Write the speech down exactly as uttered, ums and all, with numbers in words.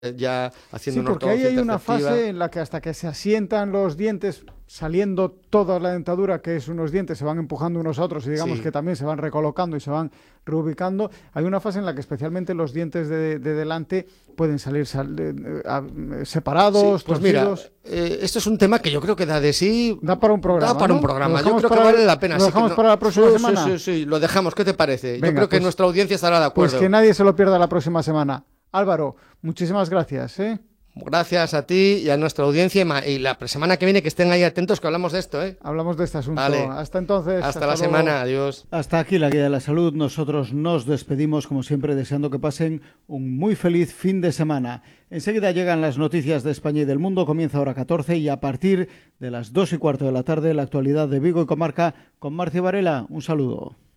ya haciendo Sí, una porque ahí ortodoncia hay una interceptiva. fase en la que hasta que se asientan los dientes, saliendo toda la dentadura, que es unos dientes, se van empujando unos a otros y digamos Sí. que también se van recolocando y se van reubicando. Hay una fase en la que especialmente los dientes de, de delante pueden salir sal- eh, a- separados, Sí, pues mira, torcidos. eh, esto es un tema que yo creo que da de sí. Da para un programa, Da para ¿no? un Lo programa. Yo dejamos creo que para el- vale la pena. ¿Lo Así que dejamos no- para la próxima sí, semana? Sí, sí, sí, lo dejamos. ¿Qué te parece? yo Venga, creo que pues- nuestra audiencia estará de acuerdo. Pues que nadie se lo pierda la próxima semana. Álvaro, muchísimas gracias, ¿eh? Gracias a ti y a nuestra audiencia. Y ma- Y la semana que viene que estén ahí atentos que hablamos de esto, ¿eh? Hablamos de este asunto. Vale. Hasta entonces. Hasta, la luego. semana. Adiós. Hasta aquí la Guía de la Salud. Nosotros nos despedimos, como siempre, deseando que pasen un muy feliz fin de semana. Enseguida llegan las noticias de España y del mundo. Comienza hora catorce y a partir de las dos y cuarto de la tarde, la actualidad de Vigo y comarca con Marcia Varela. Un saludo.